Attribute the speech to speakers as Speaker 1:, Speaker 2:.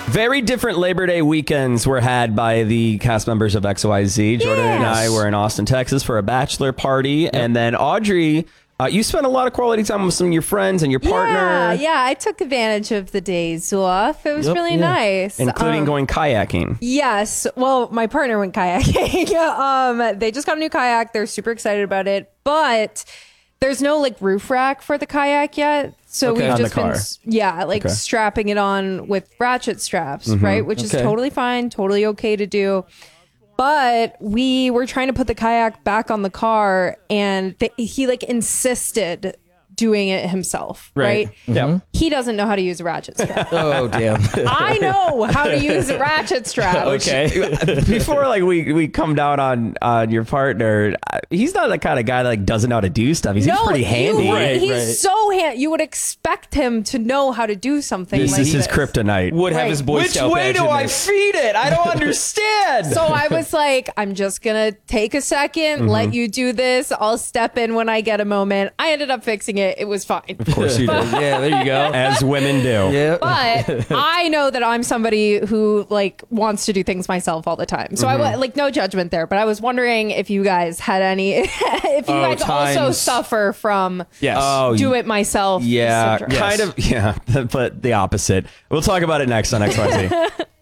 Speaker 1: Very different Labor Day weekends were had by the cast members of XYZ. Jordan and I were in Austin, Texas for a bachelor party. And then Audrey, you spent a lot of quality time with some of your friends and your partner.
Speaker 2: Yeah, I took advantage of the days off. It was really nice.
Speaker 1: Including going kayaking.
Speaker 2: Yes. Well, my partner went kayaking. They just got a new kayak. They're super excited about it. But there's no like roof rack for the kayak yet. So we've just been strapping it on with ratchet straps, right? Which is totally fine, totally okay to do. But we were trying to put the kayak back on the car, and he like insisted doing it himself, right?
Speaker 1: Yeah.
Speaker 2: He doesn't know how to use a ratchet strap.
Speaker 3: Oh, damn.
Speaker 2: I know how to use a ratchet strap.
Speaker 1: Okay. Before like we come down on your partner, he's not the kind of guy that like doesn't know how to do stuff. He's pretty handy.
Speaker 2: He's so handy. You would expect him to know how to do something
Speaker 1: This
Speaker 2: like
Speaker 1: is his kryptonite.
Speaker 3: Would have his Boy Scout badge in there.
Speaker 1: feed it? I don't understand.
Speaker 2: So I was like, I'm just going to take a second, let you do this. I'll step in when I get a moment. I ended up fixing it. It was fine.
Speaker 1: Of course you did.
Speaker 3: Yeah, there you go.
Speaker 1: As women do.
Speaker 3: Yeah.
Speaker 2: But I know that I'm somebody who like wants to do things myself all the time. So I like no judgment there, but I was wondering if you guys had any, if you guys also suffer from do it myself.
Speaker 1: Yeah,
Speaker 2: syndrome.
Speaker 1: kind of. Yeah, but the opposite. We'll talk about it next on XYZ.